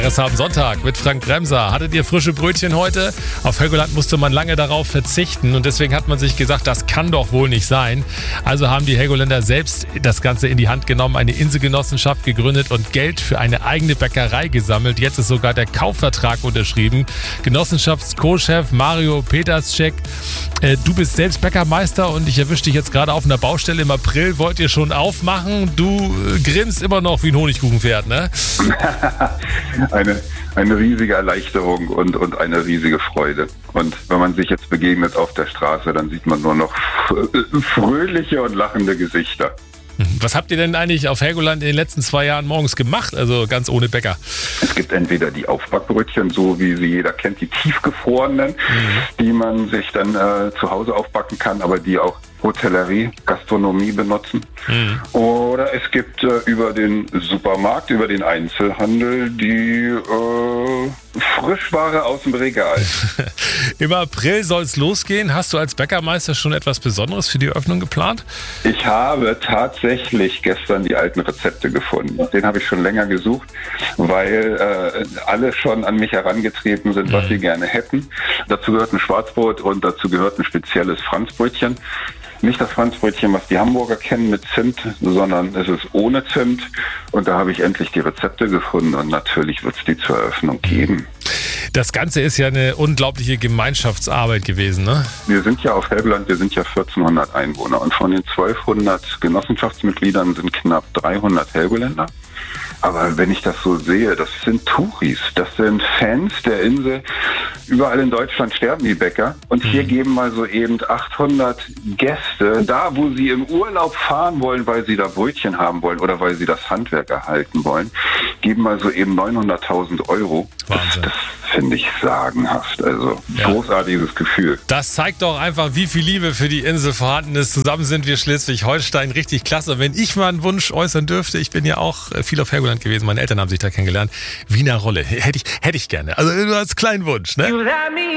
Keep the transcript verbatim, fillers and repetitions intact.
R S H am Sonntag mit Frank Bremser. Hattet ihr frische Brötchen heute? Auf Helgoland musste man lange darauf verzichten und deswegen hat man sich gesagt, das kann doch wohl nicht sein. Also haben die Helgoländer selbst das Ganze in die Hand genommen, eine Inselgenossenschaft gegründet und Geld für eine eigene Bäckerei gesammelt. Jetzt ist sogar der Kaufvertrag unterschrieben. Genossenschafts-Co-Chef Mario Peterschek, äh, du bist selbst Bäckermeister und ich erwische dich jetzt gerade auf einer Baustelle. Im April wollt ihr schon aufmachen. Du äh, grinst immer noch wie ein Honigkuchenpferd, ne? eine, eine riesige Erleichterung und, und eine riesige Freude. Und wenn man sich jetzt begegnet auf der Straße, dann sieht man nur noch fröhliche und lachende Gesichter. Was habt ihr denn eigentlich auf Helgoland in den letzten zwei Jahren morgens gemacht, also ganz ohne Bäcker? Es gibt entweder die Aufbackbrötchen, so wie sie jeder kennt, die tiefgefrorenen, mhm. die man sich dann äh, zu Hause aufbacken kann, aber die auch Hotellerie, Gastronomie benutzen. Mhm. Oder es gibt äh, über den Supermarkt, über den Einzelhandel die äh, Frischware aus dem Regal. Im April soll es losgehen. Hast du als Bäckermeister schon etwas Besonderes für die Eröffnung geplant? Ich habe tatsächlich gestern die alten Rezepte gefunden. Den habe ich schon länger gesucht, weil äh, alle schon an mich herangetreten sind, was mhm. sie gerne hätten. Dazu gehört ein Schwarzbrot und dazu gehört ein spezielles Franzbrötchen. Nicht das Franzbrötchen, was die Hamburger kennen mit Zimt, sondern es ist ohne Zimt. Und da habe ich endlich die Rezepte gefunden und natürlich wird es die zur Eröffnung geben. Das Ganze ist ja eine unglaubliche Gemeinschaftsarbeit gewesen, ne? Wir sind ja auf Helgoland, wir sind ja vierzehnhundert Einwohner und von den zwölfhundert Genossenschaftsmitgliedern sind knapp dreihundert Helgoländer. Aber wenn ich das so sehe, das sind Touris, das sind Fans der Insel. Überall in Deutschland sterben die Bäcker und hier geben mal so eben achthundert Gäste, da wo sie im Urlaub fahren wollen, weil sie da Brötchen haben wollen oder weil sie das Handwerk erhalten wollen, geben mal so eben neunhunderttausend Euro. Wahnsinn. Das, das finde ich sagenhaft, also ja. Großartiges Gefühl. Das zeigt doch einfach, wie viel Liebe für die Insel vorhanden ist. Zusammen sind wir Schleswig-Holstein, richtig klasse. Wenn ich mal einen Wunsch äußern dürfte, ich bin ja auch viel auf Helgoland gewesen, meine Eltern haben sich da kennengelernt. Wiener Rolle, hätte ich, hätte ich gerne. Also nur als kleinen Wunsch, ne?